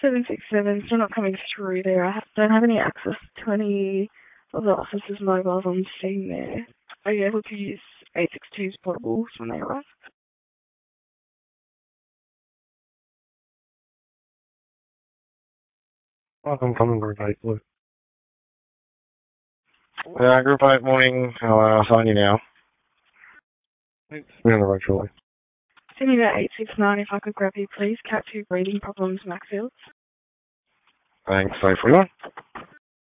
767, still not coming through there. Don't have any access to any of the officers' mobiles on scene there. Are you able to use 862's portables when they arrive? Welcome, coming, Group 8, Blue. Group 8, morning. I'll find you now. Thanks. We're on the road shortly. Sending that 869, if I could grab you, please. Cat 2 breathing problems, Macfields. Thanks, 841.